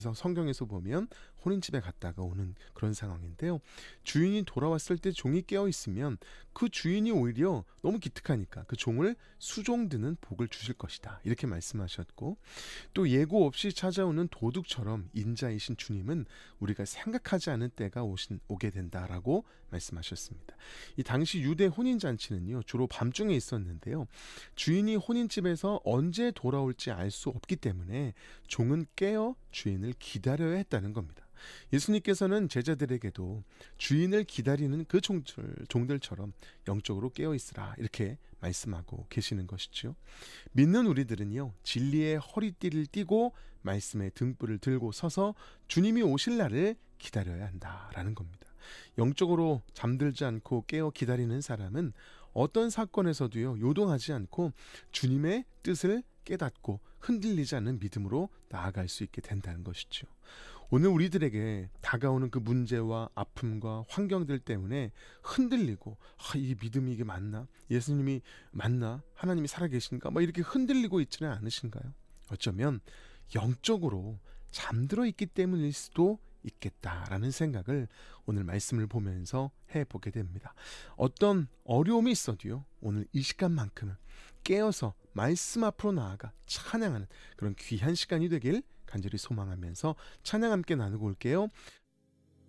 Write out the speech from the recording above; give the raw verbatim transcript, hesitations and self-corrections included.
그래서 성경에서 보면 혼인집에 갔다가 오는 그런 상황인데요. 주인이 돌아왔을 때 종이 깨어 있으면 그 주인이 오히려 너무 기특하니까 그 종을 수종드는 복을 주실 것이다. 이렇게 말씀하셨고, 또 예고 없이 찾아오는 도둑처럼 인자이신 주님은 우리가 생각하지 않은 때가 오신, 오게 된다라고 말씀하셨습니다. 이 당시 유대 혼인잔치는요, 주로 밤중에 있었는데요. 주인이 혼인집에서 언제 돌아올지 알 수 없기 때문에 종은 깨어 주인을 기다려야 했다는 겁니다. 예수님께서는 제자들에게도 주인을 기다리는 그 종들, 종들처럼 영적으로 깨어있으라 이렇게 말씀하고 계시는 것이죠. 믿는 우리들은요, 진리의 허리띠를 띠고 말씀의 등불을 들고 서서 주님이 오실 날을 기다려야 한다라는 겁니다. 영적으로 잠들지 않고 깨어 기다리는 사람은 어떤 사건에서도요, 요동하지 않고 주님의 뜻을 깨닫고 흔들리지 않는 믿음으로 나아갈 수 있게 된다는 것이죠. 오늘 우리들에게 다가오는 그 문제와 아픔과 환경들 때문에 흔들리고, 아, 이게 믿음이 이게 맞나? 예수님이 맞나? 하나님이 살아계신가? 막 이렇게 흔들리고 있지는 않으신가요? 어쩌면 영적으로 잠들어 있기 때문일 수도 있겠다라는 생각을 오늘 말씀을 보면서 해보게 됩니다. 어떤 어려움이 있어도요, 오늘 이 시간만큼은 깨어서 말씀 앞으로 나아가 찬양하는 그런 귀한 시간이 되길 간절히 소망하면서 찬양 함께 나누고 올게요.